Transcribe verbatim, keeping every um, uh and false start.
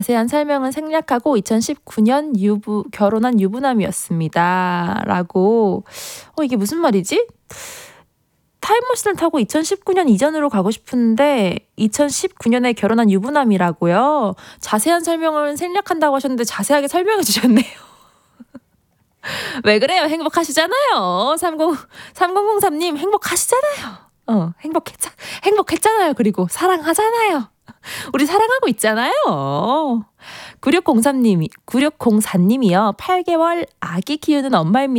자세한 설명은 생략하고 이천십구 년 유부 결혼한 유부남이었습니다. 라고. 어 이게 무슨 말이지? 타임머신을 타고 이천십구 년 이전으로 가고 싶은데 이천십구 년에 결혼한 유부남이라고요? 자세한 설명을 생략한다고 하셨는데 자세하게 설명해 주셨네요. 왜 그래요? 행복하시잖아요. 삼공 삼공공삼 님 행복하시잖아요. 어 행복했자 행복했잖아요. 그리고 사랑하잖아요. 우리 사랑하고 있잖아요. 구육공삼 님이 구육공사 님이요. 팔 개월 아기 키우는 엄마입니다.